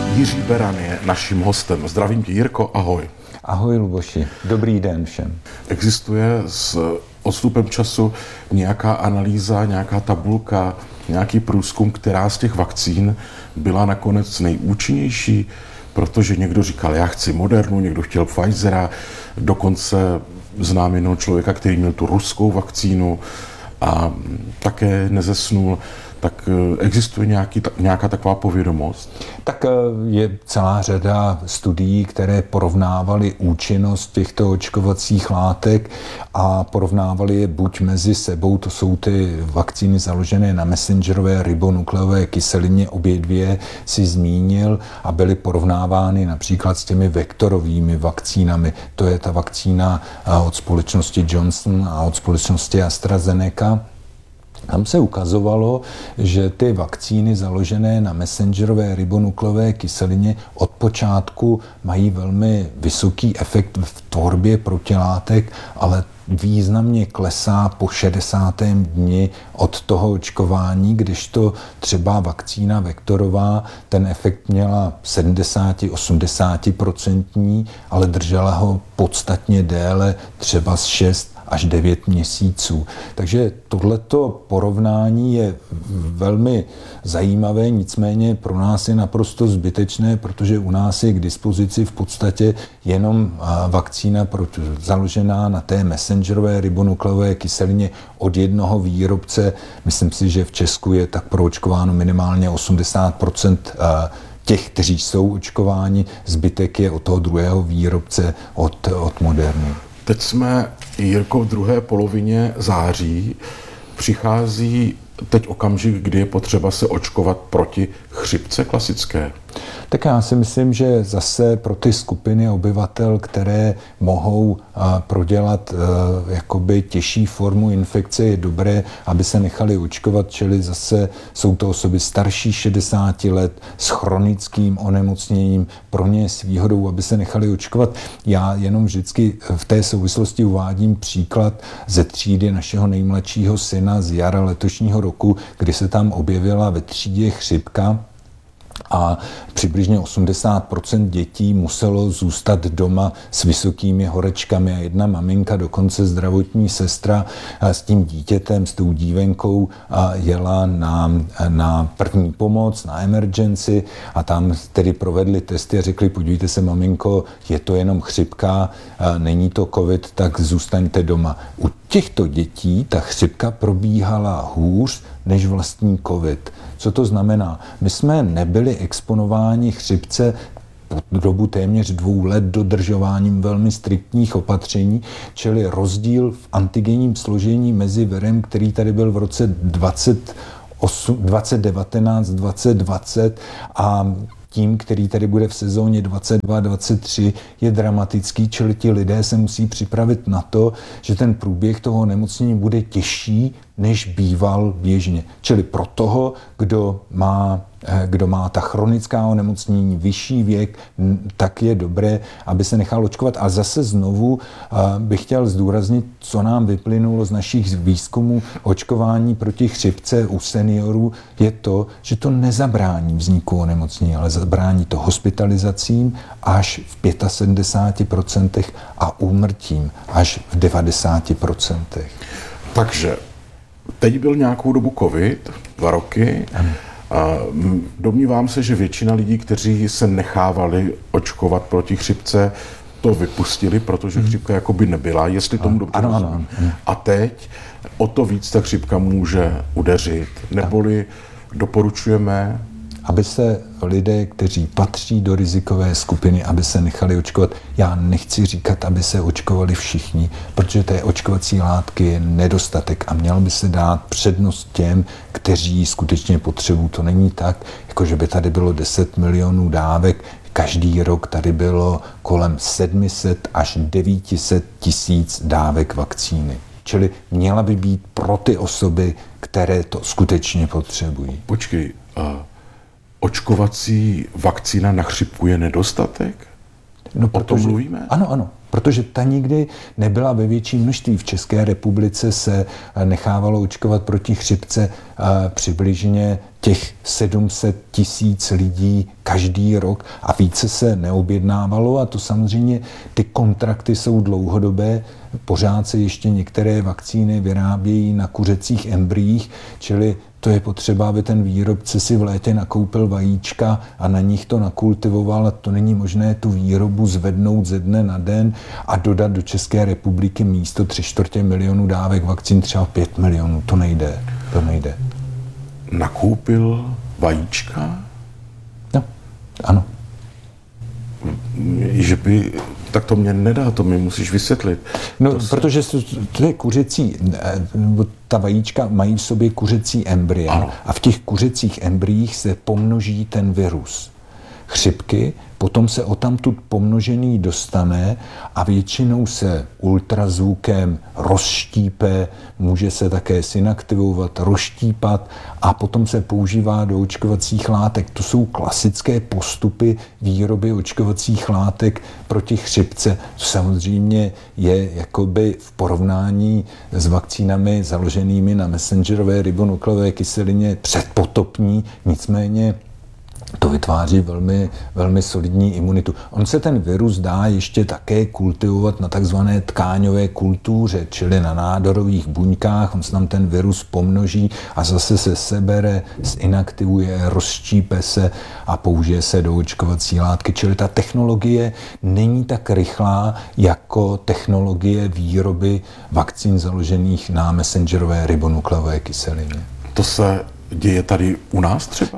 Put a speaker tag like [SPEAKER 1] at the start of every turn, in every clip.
[SPEAKER 1] Jiří Beran je naším hostem. Zdravím tě, Jirko, ahoj.
[SPEAKER 2] Ahoj, Luboši. Dobrý den všem.
[SPEAKER 1] Existuje s odstupem času nějaká analýza, nějaká tabulka, nějaký průzkum, která z těch vakcín byla nakonec nejúčinnější? Protože někdo říkal, já chci Modernu, někdo chtěl Pfizera, dokonce znám jednoho člověka, který měl tu ruskou vakcínu a také nezesnul. Tak existuje nějaká taková povědomost?
[SPEAKER 2] Tak je celá řada studií, které porovnávaly účinnost těchto očkovacích látek a porovnávaly je buď mezi sebou, to jsou ty vakcíny založené na messengerové ribonukleové kyselině, obě dvě si zmínil, a byly porovnávány například s těmi vektorovými vakcínami. To je ta vakcína od společnosti Johnson a od společnosti AstraZeneca. Tam se ukazovalo, že ty vakcíny založené na messengerové ribonukleové kyselině od počátku mají velmi vysoký efekt v tvorbě protilátek, ale významně klesá po 60. dni od toho očkování, kdežto třeba vakcína vektorová ten efekt měla 70-80%, ale držela ho podstatně déle, třeba z 6 až 9 měsíců. Takže tohleto porovnání je velmi zajímavé, nicméně pro nás je naprosto zbytečné, protože u nás je k dispozici v podstatě jenom vakcína založená na té messengerové ribonukleové kyselině od jednoho výrobce. Myslím si, že v Česku je tak proočkováno minimálně 80% těch, kteří jsou očkováni, zbytek je od toho druhého výrobce, od Moderny.
[SPEAKER 1] Teď jsme, Jirko, v druhé polovině září. Přichází teď okamžik, kdy je potřeba se očkovat proti chřipce klasické.
[SPEAKER 2] Tak já si myslím, že zase pro ty skupiny obyvatel, které mohou prodělat jakoby těžší formu infekce, je dobré, aby se nechali očkovat, čili zase jsou to osoby starší 60 let s chronickým onemocněním, pro ně je s výhodou, aby se nechali očkovat. Já jenom vždycky v té souvislosti uvádím příklad ze třídy našeho nejmladšího syna z jara letošního roku, kdy se tam objevila ve třídě chřipka, a přibližně 80% dětí muselo zůstat doma s vysokými horečkami a jedna maminka, dokonce zdravotní sestra, s tím dítětem, s tou dívenkou jela na první pomoc, na emergency, a tam tedy provedli testy a řekli, podívejte se, maminko, je to jenom chřipka, není to covid, tak zůstaňte doma. U těchto dětí ta chřipka probíhala hůř než vlastní covid. Co to znamená? My jsme nebyli exponováni chřipce po dobu téměř 2 let dodržováním velmi striktních opatření, čili rozdíl v antigenním složení mezi virem, který tady byl v roce 2019, 2020 a tím, který tady bude v sezóně 22-23, je dramatický, čili ti lidé se musí připravit na to, že ten průběh toho onemocnění bude těžší, než býval běžně. Čili pro toho, kdo má ta chronická onemocnění, vyšší věk, tak je dobré, aby se nechal očkovat. A zase znovu bych chtěl zdůraznit, co nám vyplynulo z našich výzkumů očkování proti chřipce u seniorů, je to, že to nezabrání vzniku onemocnění, ale zabrání to hospitalizacím až v 75% a úmrtím až v 90%.
[SPEAKER 1] Takže teď byl nějakou dobu covid, 2 roky. Domnívám se, že většina lidí, kteří se nechávali očkovat proti chřipce, to vypustili, protože chřipka jakoby nebyla, jestli tomu dobře rozumím. A teď o to víc ta chřipka může udeřit. Neboli doporučujeme,
[SPEAKER 2] aby se lidé, kteří patří do rizikové skupiny, aby se nechali očkovat. Já nechci říkat, aby se očkovali všichni, protože té očkovací látky je nedostatek a měl by se dát přednost těm, kteří skutečně potřebují. To není tak, jako že by tady bylo 10 milionů dávek. Každý rok tady bylo kolem 700 až 900 tisíc dávek vakcíny. Čili měla by být pro ty osoby, které to skutečně potřebují.
[SPEAKER 1] Počkej, očkovací vakcína na chřipku je nedostatek?
[SPEAKER 2] No,
[SPEAKER 1] o tom mluvíme?
[SPEAKER 2] Ano, protože ta nikdy nebyla ve větší množství. V České republice se nechávalo očkovat proti chřipce přibližně těch 700 000 lidí každý rok a více se neobjednávalo a to samozřejmě ty kontrakty jsou dlouhodobé. Pořád se ještě některé vakcíny vyrábějí na kuřecích embryích, čili to je potřeba, aby ten výrobce si v létě nakoupil vajíčka a na nich to nakultivoval a to není možné tu výrobu zvednout ze dne na den a dodat do České republiky místo 3/4 milionu dávek vakcín třeba 5 milionů. To nejde.
[SPEAKER 1] Nakoupil vajíčka?
[SPEAKER 2] No, ano.
[SPEAKER 1] Že by, tak to mě nedá, to mi musíš vysvětlit.
[SPEAKER 2] No, protože to je kuřecí, ta vajíčka mají v sobě kuřecí embrya a v těch kuřecích embryích se pomnoží ten virus chřipky, potom se odtamtud pomnožený dostane a většinou se ultrazvukem rozštípe, může se také synaktivovat, rozštípat a potom se používá do očkovacích látek. To jsou klasické postupy výroby očkovacích látek proti chřipce. To samozřejmě je jakoby v porovnání s vakcínami založenými na messengerové ribonukleové kyselině předpotopní, nicméně to vytváří velmi, velmi solidní imunitu. On se ten virus dá ještě také kultivovat na takzvané tkáňové kultuře, čili na nádorových buňkách. On se tam ten virus pomnoží a zase se sebere, zinaktivuje, rozštípe se a použije se do očkovací látky. Čili ta technologie není tak rychlá jako technologie výroby vakcín založených na messengerové ribonukleové kyselině.
[SPEAKER 1] To se děje tady u nás třeba?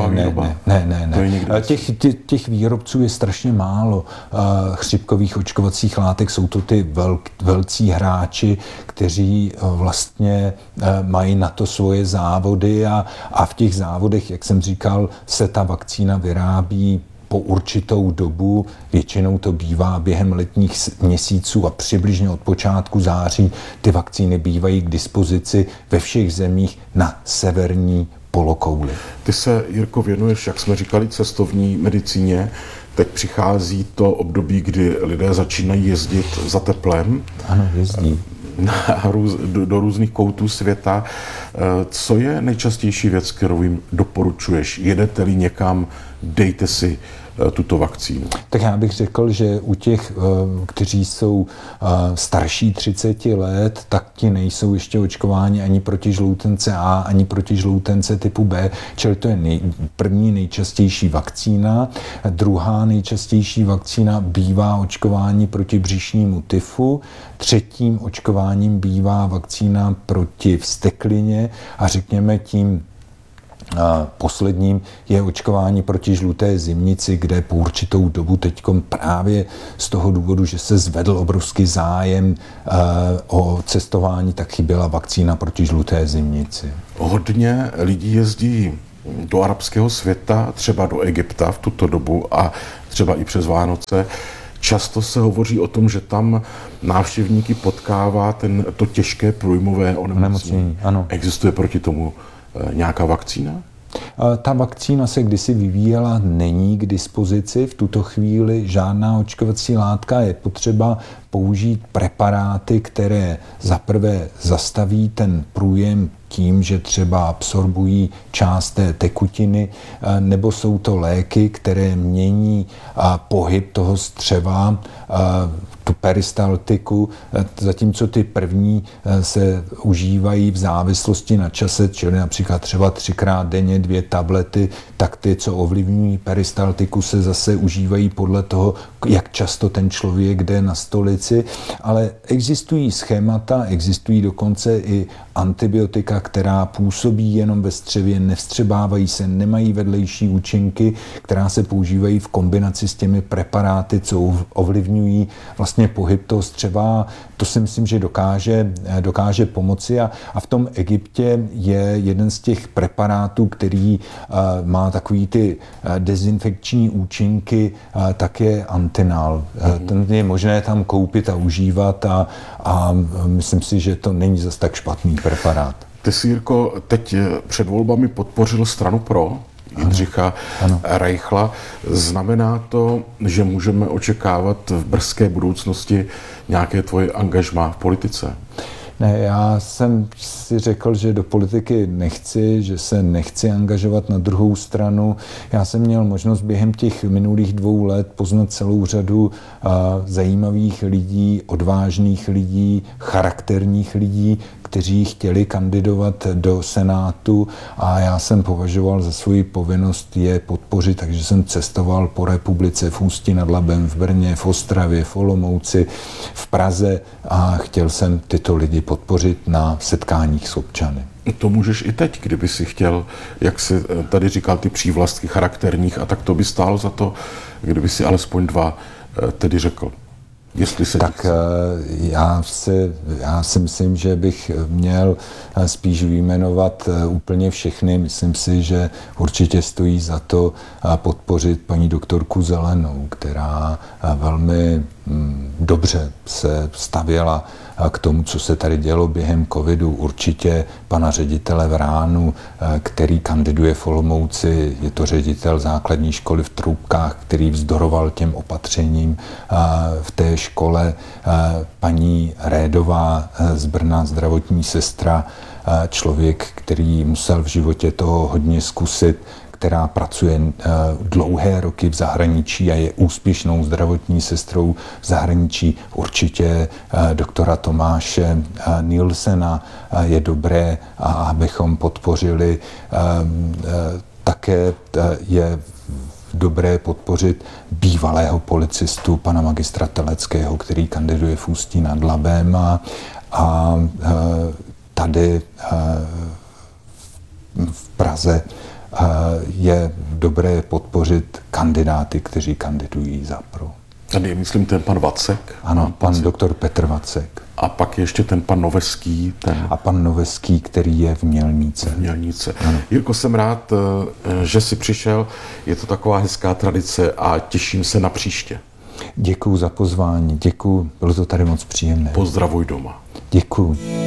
[SPEAKER 2] Ne. Těch výrobců je strašně málo chřipkových očkovacích látek. Jsou to ty velcí hráči, kteří vlastně mají na to svoje závody a v těch závodech, jak jsem říkal, se ta vakcína vyrábí po určitou dobu, většinou to bývá během letních měsíců a přibližně od počátku září ty vakcíny bývají k dispozici ve všech zemích na severní polokouli.
[SPEAKER 1] Ty se, Jirko, věnuješ, jak jsme říkali, cestovní medicíně. Teď přichází to období, kdy lidé začínají jezdit za teplem.
[SPEAKER 2] Ano, jezdí.
[SPEAKER 1] Do různých koutů světa. Co je nejčastější věc, kterou jim doporučuješ? Jedete-li někam, dejte si tuto vakcínu.
[SPEAKER 2] Tak já bych řekl, že u těch, kteří jsou starší 30 let, tak ti nejsou ještě očkováni ani proti žloutence A, ani proti žloutence typu B, čili to je první nejčastější vakcína. Druhá nejčastější vakcína bývá očkování proti břišnímu tyfu. Třetím očkováním bývá vakcína proti vzteklině a řekněme tím posledním je očkování proti žluté zimnici, kde po určitou dobu teďkom právě z toho důvodu, že se zvedl obrovský zájem o cestování, tak chyběla vakcína proti žluté zimnici.
[SPEAKER 1] Hodně lidí jezdí do arabského světa, třeba do Egypta v tuto dobu a třeba i přes Vánoce. Často se hovoří o tom, že tam návštěvníky potkává to těžké průjmové onemocnění.
[SPEAKER 2] Ano.
[SPEAKER 1] Existuje proti tomu nějaká vakcína?
[SPEAKER 2] Ta vakcína se kdysi vyvíjela, není k dispozici v tuto chvíli žádná očkovací látka, je potřeba použít preparáty, které zaprvé zastaví ten průjem tím, že třeba absorbují část té tekutiny, nebo jsou to léky, které mění pohyb toho střeva, tu peristaltiku, zatímco ty první se užívají v závislosti na čase, čili například třeba 3krát denně 2 tablety, tak ty, co ovlivňují peristaltiku, se zase užívají podle toho, jak často ten člověk jde na stolici, ale existují schémata, existují dokonce i antibiotika, která působí jenom ve střevě, nevstřebávají se, nemají vedlejší účinky, která se používají v kombinaci s těmi preparáty, co ovlivňují vlastně pohyb toho střeva. To si myslím, že dokáže pomoci a v tom Egyptě je jeden z těch preparátů, který má takový ty dezinfekční účinky, tak je Antinal. Ten je možné tam koupit a užívat a myslím si, že to není zas tak špatný preparát.
[SPEAKER 1] Ty jsi, Jirko, teď před volbami podpořil stranu PRO. Jindřicha Reichla. Znamená to, že můžeme očekávat v brzké budoucnosti nějaké tvoje angažmá v politice?
[SPEAKER 2] Ne, já jsem si řekl, že do politiky nechci, že se nechci angažovat. Na druhou stranu. Já jsem měl možnost během těch minulých 2 let poznat celou řadu zajímavých lidí, odvážných lidí, charakterních lidí, kteří chtěli kandidovat do Senátu a já jsem považoval za svoji povinnost je podpořit, takže jsem cestoval po republice v Ústí nad Labem, v Brně, v Ostravě, v Olomouci, v Praze a chtěl jsem tyto lidi podpořit na setkáních s občany.
[SPEAKER 1] To můžeš i teď, kdyby si chtěl, jak jsi tady říkal, ty přívlastky charakterních, a tak to by stálo za to, kdyby si alespoň 2 tedy řekl. Jestli se
[SPEAKER 2] tak já si myslím, že bych měl spíš vyjmenovat úplně všechny. Myslím si, že určitě stojí za to podpořit paní doktorku Zelenou, která velmi dobře se stavěla k tomu, co se tady dělo během covidu. Určitě pana ředitele Vránu, který kandiduje v Olomouci, je to ředitel základní školy v Troubkách, který vzdoroval těm opatřením v té škole. Paní Rédová z Brna, zdravotní sestra, člověk, který musel v životě toho hodně zkusit, která pracuje dlouhé roky v zahraničí a je úspěšnou zdravotní sestrou v zahraničí. Určitě doktora Tomáše Nielsena je dobré, abychom podpořili. Také je dobré podpořit bývalého policistu, pana magistra Teleckého, který kandiduje v Ústí nad Labem a tady v Praze je dobré podpořit kandidáty, kteří kandidují za PRO.
[SPEAKER 1] Tady je, myslím, ten pan Vacek.
[SPEAKER 2] Ano, pan doktor Petr Vacek.
[SPEAKER 1] A pak ještě ten pan Noveský.
[SPEAKER 2] A pan Noveský, který je v Mělníce.
[SPEAKER 1] V Mělníce. Jirko, jsem rád, že jsi přišel. Je to taková hezká tradice a těším se na příště.
[SPEAKER 2] Děkuju za pozvání, děkuju, bylo to tady moc příjemné.
[SPEAKER 1] Pozdravuj doma.
[SPEAKER 2] Děkuju.